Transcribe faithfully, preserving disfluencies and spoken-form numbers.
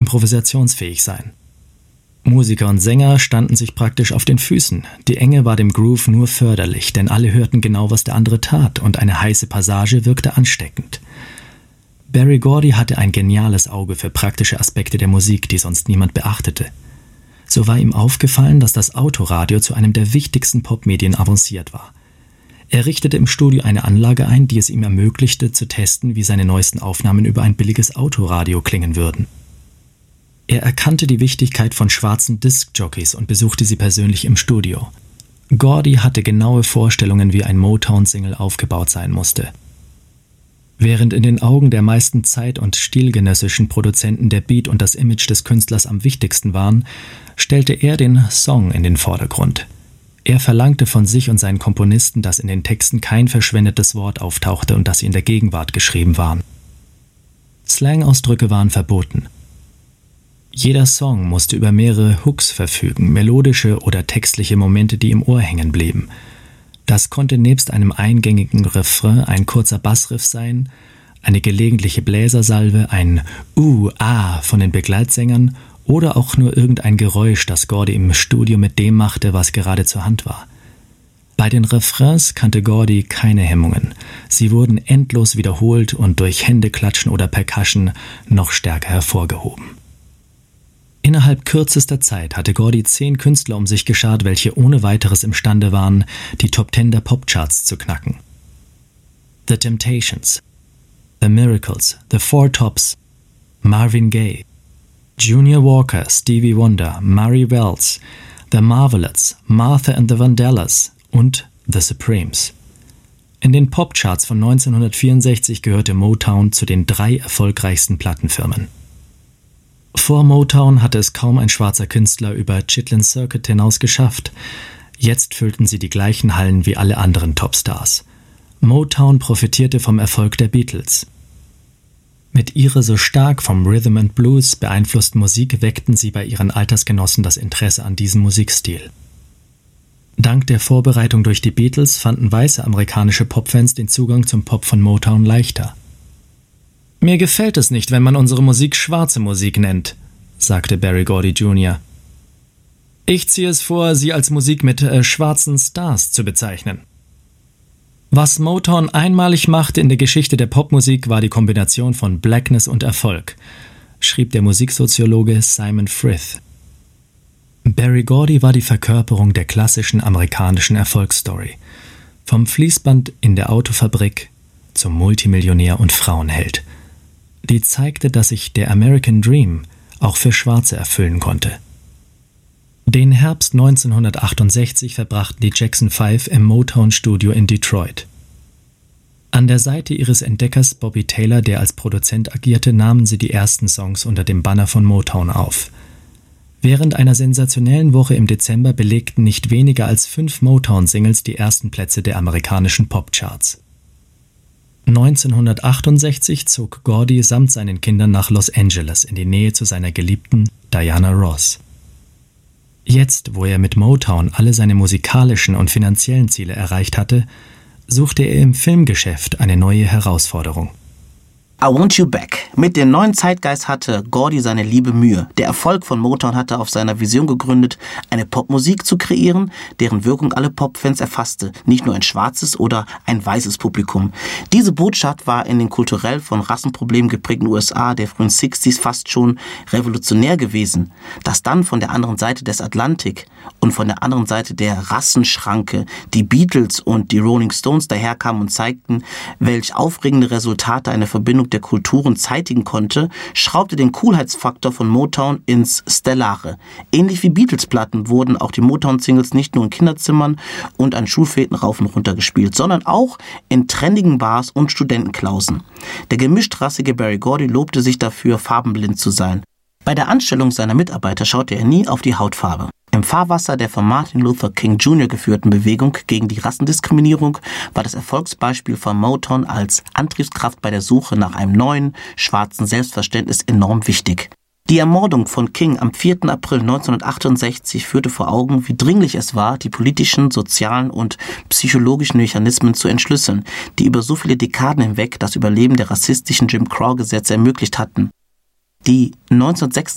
improvisationsfähig sein. Musiker und Sänger standen sich praktisch auf den Füßen. Die Enge war dem Groove nur förderlich, denn alle hörten genau, was der andere tat, und eine heiße Passage wirkte ansteckend. Berry Gordy hatte ein geniales Auge für praktische Aspekte der Musik, die sonst niemand beachtete. So war ihm aufgefallen, dass das Autoradio zu einem der wichtigsten Popmedien avanciert war. Er richtete im Studio eine Anlage ein, die es ihm ermöglichte, zu testen, wie seine neuesten Aufnahmen über ein billiges Autoradio klingen würden. Er erkannte die Wichtigkeit von schwarzen Disc-Jockeys und besuchte sie persönlich im Studio. Gordy hatte genaue Vorstellungen, wie ein Motown-Single aufgebaut sein musste. Während in den Augen der meisten zeit- und stilgenössischen Produzenten der Beat und das Image des Künstlers am wichtigsten waren, stellte er den Song in den Vordergrund. Er verlangte von sich und seinen Komponisten, dass in den Texten kein verschwendetes Wort auftauchte und dass sie in der Gegenwart geschrieben waren. Slang-Ausdrücke waren verboten. Jeder Song musste über mehrere Hooks verfügen, melodische oder textliche Momente, die im Ohr hängen blieben. Das konnte nebst einem eingängigen Refrain ein kurzer Bassriff sein, eine gelegentliche Bläsersalve, ein Uh, Ah von den Begleitsängern oder auch nur irgendein Geräusch, das Gordy im Studio mit dem machte, was gerade zur Hand war. Bei den Refrains kannte Gordy keine Hemmungen. Sie wurden endlos wiederholt und durch Händeklatschen oder Percussion noch stärker hervorgehoben. Innerhalb kürzester Zeit hatte Gordy zehn Künstler um sich geschart, welche ohne weiteres imstande waren, die Top Ten der Popcharts zu knacken. The Temptations, The Miracles, The Four Tops, Marvin Gaye, Junior Walker, Stevie Wonder, Murray Wells, The Marvelettes, Martha and the Vandellas und The Supremes. In den Popcharts von neunzehnhundertvierundsechzig gehörte Motown zu den drei erfolgreichsten Plattenfirmen. Vor Motown hatte es kaum ein schwarzer Künstler über Chitlin Circuit hinaus geschafft. Jetzt füllten sie die gleichen Hallen wie alle anderen Topstars. Motown profitierte vom Erfolg der Beatles. Mit ihrer so stark vom Rhythm and Blues beeinflussten Musik weckten sie bei ihren Altersgenossen das Interesse an diesem Musikstil. Dank der Vorbereitung durch die Beatles fanden weiße amerikanische Popfans den Zugang zum Pop von Motown leichter. »Mir gefällt es nicht, wenn man unsere Musik schwarze Musik nennt«, sagte Berry Gordy Junior »Ich ziehe es vor, sie als Musik mit äh, schwarzen Stars zu bezeichnen.« Was Motown einmalig machte in der Geschichte der Popmusik, war die Kombination von Blackness und Erfolg, schrieb der Musiksoziologe Simon Frith. Berry Gordy war die Verkörperung der klassischen amerikanischen Erfolgsstory. Vom Fließband in der Autofabrik zum Multimillionär und Frauenheld. Die zeigte, dass sich der American Dream auch für Schwarze erfüllen konnte. Den Herbst neunzehnhundertachtundsechzig verbrachten die Jackson Five im Motown-Studio in Detroit. An der Seite ihres Entdeckers Bobby Taylor, der als Produzent agierte, nahmen sie die ersten Songs unter dem Banner von Motown auf. Während einer sensationellen Woche im Dezember belegten nicht weniger als fünf Motown-Singles die ersten Plätze der amerikanischen Popcharts. neunzehnhundertachtundsechzig zog Gordy samt seinen Kindern nach Los Angeles in die Nähe zu seiner Geliebten Diana Ross. Jetzt, wo er mit Motown alle seine musikalischen und finanziellen Ziele erreicht hatte, suchte er im Filmgeschäft eine neue Herausforderung. I Want You Back. Mit dem neuen Zeitgeist hatte Gordy seine liebe Mühe. Der Erfolg von Motown hatte auf seiner Vision gegründet, eine Popmusik zu kreieren, deren Wirkung alle Popfans erfasste, nicht nur ein schwarzes oder ein weißes Publikum. Diese Botschaft war in den kulturell von Rassenproblemen geprägten U S A der frühen sechziger fast schon revolutionär gewesen. Dass dann von der anderen Seite des Atlantik und von der anderen Seite der Rassenschranke die Beatles und die Rolling Stones daherkamen und zeigten, welch aufregende Resultate eine Verbindung der Kulturen zeitigen konnte, schraubte den Coolheitsfaktor von Motown ins Stellare. Ähnlich wie Beatles-Platten wurden auch die Motown-Singles nicht nur in Kinderzimmern und an Schulfäden rauf und runter gespielt, sondern auch in trendigen Bars und Studentenklausen. Der gemischtrassige Berry Gordy lobte sich dafür, farbenblind zu sein. Bei der Anstellung seiner Mitarbeiter schaute er nie auf die Hautfarbe. Im Fahrwasser der von Martin Luther King Junior geführten Bewegung gegen die Rassendiskriminierung war das Erfolgsbeispiel von Motown als Antriebskraft bei der Suche nach einem neuen, schwarzen Selbstverständnis enorm wichtig. Die Ermordung von King am vierten April neunzehnhundertachtundsechzig führte vor Augen, wie dringlich es war, die politischen, sozialen und psychologischen Mechanismen zu entschlüsseln, die über so viele Dekaden hinweg das Überleben der rassistischen Jim Crow-Gesetze ermöglicht hatten. Die neunzehnhundertsechsundsechzig